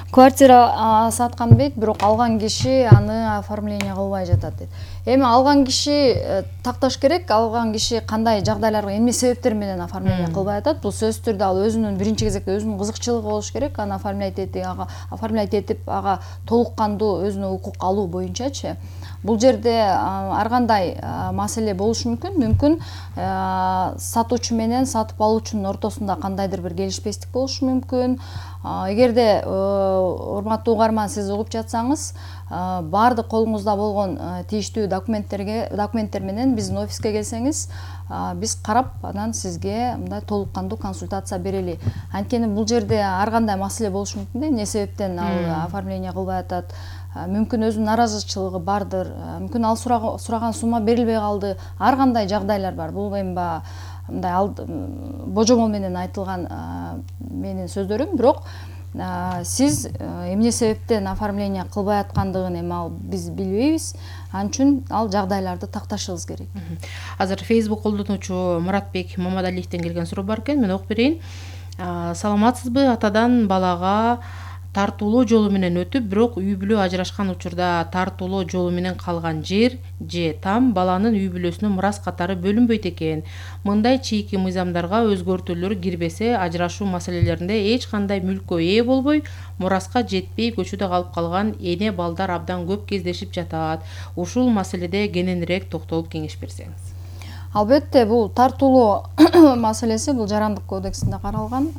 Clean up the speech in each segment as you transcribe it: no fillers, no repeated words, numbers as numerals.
квартира саткан бейт, бирок алган киши аны оформление кылбай жатат дейт. Эми алган киши такташ керек, алган киши кандай жагдайларга, эмне себептер менен оформление кылбай атат. Бул сөзсүз түрдө ал өзүнүн биринчи кезекте өзүнүн кызыкчылыгы болуш керек, аны оформлять этип, ага толук кандуу өзүнө укук алуу боюнчачы. Бул жерде ар кандай маселе болушу мүмкүн. Сатуучу менен сатып алуучунун ортосунда кандайдыр бир келишпестик болушу мүмкүн. Эгерде урматтуу угарман, сиз угуп жатсаңыз, баардык колуңузда болгон тийиштүү документтер менен биздин офиске келсеңиз, биз карап, анан сизге мындай толук кандуу консультация берели. Анткени бул жерде ар кандай маселе болушу мүмкүн да, эмне себептен ал оформление кылбай атат. Мүмкүн өзүнүн наразычылыгы бардыр, мүмкүн ал сураган сумма берилбей калды. Ар кандай жагдайлар бар. Бул эми мындай божомол менен айтылган менин сөздөрүм, бирок сиз эмне себептен оформление кылбай аткандыгын эми ал биз билбейбиз. Ал үчүн ал жагдайларды такташыбыз керек. Азыр Facebook колдонуучу Муратбек Мамадалиевден келген суроо бар экен, мен окуп берейин. Саламатсызбы, атадан балага тартуулоо жолу менен өтүп, бирок үй бүлө ажырашкан учурда тартуулоо жолу менен калган жер же там баланын үй бүлөсүнө мурас катары бөлүнбөйт экен. Мындай чийки мыйзамдарга өзгөртүүлөр кирбесе, ажырашуу маселелеринде эч кандай мүлккө ээ болбой, мураска жетпей көчөдө калып калган эне балдар абдан көп кездешип жатат. Ушул маселеде кененирээк токтолуп кеңеш берсеңиз. Албетте, бул тартуулоо маселеси бул Жарандык кодексинде каралган.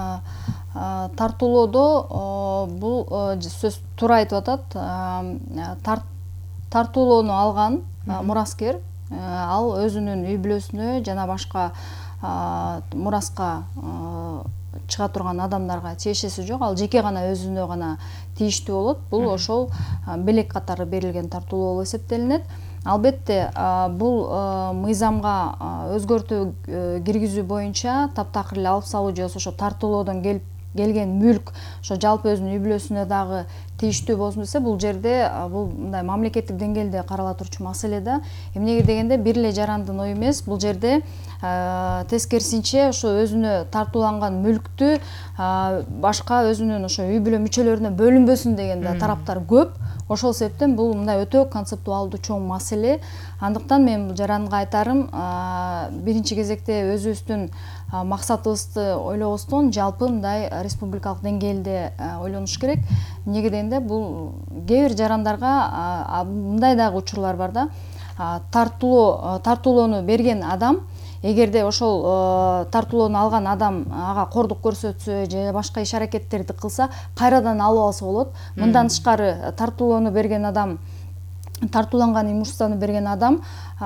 Тартуулоодо бул сөз туура айтып атат. Тартуулоону алган мураскер ал өзүнүн үй бүлөсүнө жана башка мураска чыга турган адамдарга тиешеси жок. Ал жеке гана өзүнө гана тийиштүү болот. Бул ошол белек катары берилген тартуулоо болуп эсептелинет. Албетте, бул мыйзамга өзгөртүү киргизүү боюнча таптакыр эле алып салуу же ошо тартуулоодон келген мүлк ошо жалпы өзүнүн үй бүлөсүнө дагы тийиштүү болсун десе, бул жерде бул мындай мамлекеттик деңгээлде карала турчу маселе да. Эмнеге дегенде, бир эле жарандын ою эмес, бул жерде тескерисинче ошо өзүнө тартууланган мүлктү башка өзүнүн ошо үй бүлө мүчөлөрүнө бөлүнбөсүн деген да тараптар көп. Ошол себептен бул мындай өтө концептуалдуу чоң маселе. Андыктан мен бул жаранга айтарым, биринчи кезекте өзүбүздүн максатыбызды ойлобостон жалпы мындай республикалык деңгээлде ойлонуш керек. Эмнеге дегенде, бул кээ бир жарандарга мындай дагы учурлар бар да. Тартуулоону берген адам, эгерде ошол тартуулоону алган адам ага кордук көрсөтсө же башка иш аракеттерди кылса, кайрадан алып алса болот. Мындан тышкары тартуулоону берген адам, тартууланган имуществону берген адам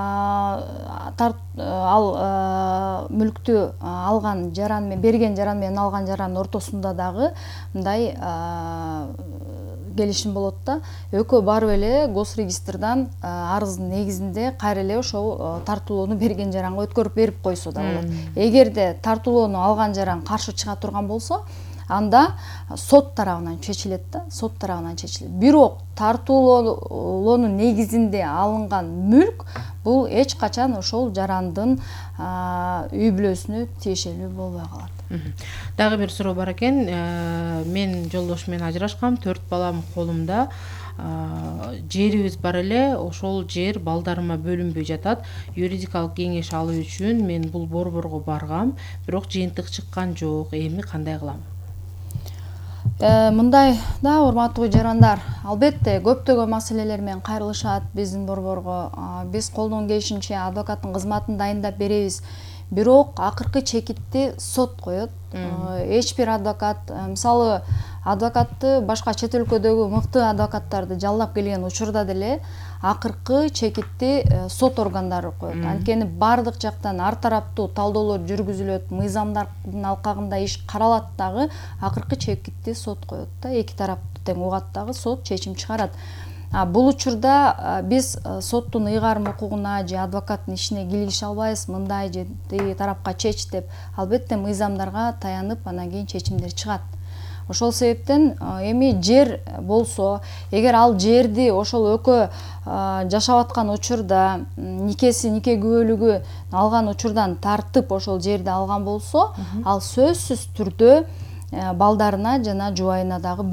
ал мүлктү алган жаран менен берген жаран менен алган жарандын ортосунда дагы мындай келишим болот да. Экөө барып эле госрегистрдан арыздын негизинде кайра эле ошол тартуулоону берген жаранга өткөрүп берип койсо да болот. Эгерде тартуулоону алган жаран каршы чыга турган болсо, анда сот тарабынан чечилет да, сот тарабынан чечилет. Бирок тартуулоонун негизинде алынган мүлк бул эч качан ошол жарандын үй бүлөсүнө тиешелүү болбой калат. Дагы бир суроо бар экен. Мен жолдошум менен ажырашкам, 4 балам колумда. Жерибиз бар эле, ошол жер балдарыма бөлүнбөй жатат. Юридикалык кеңеш алуу үчүн мен бул борборго баргам, бирок жыйынтык чыккан жок. Эми кандай кылам? Мындай да, урматтуу жарандар, албетте көптөгөн маселелер менен кайрылышат биздин борборго. Биз колдон келишинче адвокаттын кызматын дайындап беребиз. Бирок акыркы чекитти сот коет. Эч бир адвокат, мисалы, адвокатты башка чет өлкөдөгү мыкты адвокаттарды жалдап келген учурда деле акыркы чекитти сот органдары коет. Анткени бардык жактан ар тараптуу талдоолор жүргүзүлөт, мыйзамдардын алкагында иш каралат дагы, акыркы чекитти сот коет да. Эки тарапты тең угат дагы, сот чечим чыгарат. Бул учурда биз соттун ыйгарым укугуна же адвокаттын ишине кийлигише албайбыз, мындай же тиги тарапка чеч деп. Албетте мыйзамдарга таянып, анан кийин чечимдер чыгат. Ошол себептен эми жер болсо, эгер ал жерди ошол экөө жашап аткан учурда нике күбөлүгү алган учурдан тартып ошол жерди алган болсо, ал сөзсүз түрдө балдарына жана жубайына дагы